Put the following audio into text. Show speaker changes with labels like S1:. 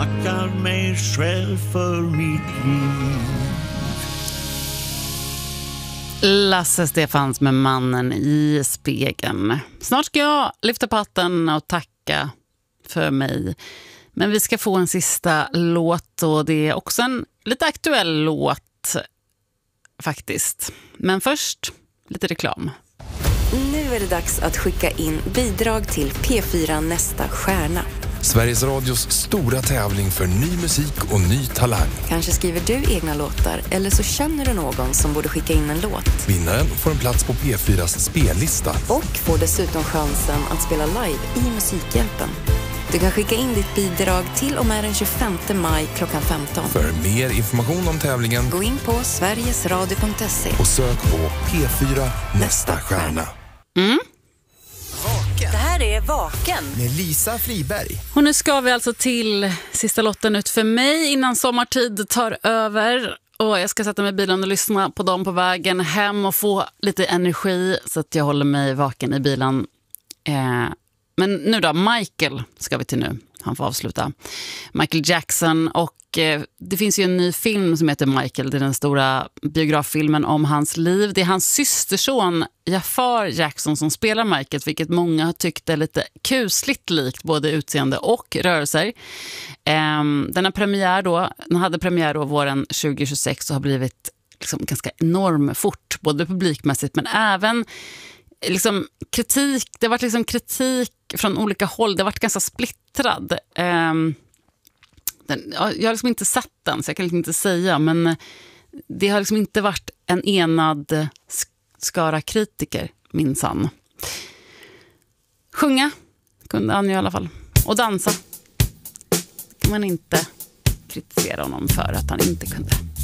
S1: tackar mig själv för mitt liv.
S2: Lasse Stefans med Mannen i spegeln. Snart ska jag lyfta på hatten och tacka för mig. Men vi ska få en sista låt och det är också en lite aktuell låt faktiskt. Men först lite reklam.
S3: Nu är det dags att skicka in bidrag till P4 Nästa stjärna.
S4: Sveriges Radios stora tävling för ny musik och ny talang.
S3: Kanske skriver du egna låtar eller så känner du någon som borde skicka in en låt.
S4: Vinnaren får en plats på P4s spellista.
S3: Och får dessutom chansen att spela live i Musikhjälpen. Du kan skicka in ditt bidrag till och med den 25 maj klockan 15.
S4: För mer information om tävlingen,
S3: gå in på sverigesradio.se
S4: och sök på P4 Nästa stjärna.
S5: Det här är Vaken
S6: med Lisa Friberg.
S2: Och nu ska vi alltså till sista lotten ut för mig innan sommartid tar över. Och jag ska sätta mig i bilen och lyssna på dem på vägen hem och få lite energi så att jag håller mig vaken i bilen. Men nu då, Michael ska vi till nu. Han får avsluta. Michael Jackson, och det finns ju en ny film som heter Michael. Det är den stora biograffilmen om hans liv. Det är hans systerson Jafar Jackson som spelar Michael, vilket många har tyckt är lite kusligt likt både utseende och rörelser. Den hade premiär då våren 2026 och har blivit liksom ganska enorm fort, både publikmässigt men även liksom kritik. Det har varit liksom kritik från olika håll. Det har varit ganska splittrad. Jag har liksom inte sett den, så jag kan liksom inte säga, men det har liksom inte varit en enad skara kritiker, minsann. Sjunga kunde han ju i alla fall. Och dansa kan man inte kritisera honom för att han inte kunde.